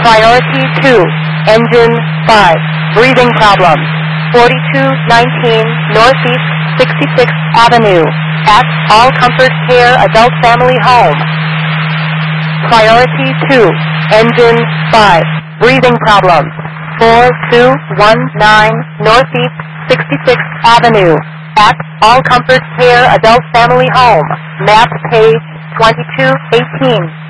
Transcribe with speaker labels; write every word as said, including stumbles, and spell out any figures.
Speaker 1: Priority two, engine five, breathing problems. forty-two nineteen Northeast sixty-sixth Avenue, at All Comfort Care Adult Family Home. Priority two, engine five, breathing problems. four two one nine Northeast sixty-sixth Avenue, at All Comfort Care Adult Family Home. Map page twenty-two eighteen.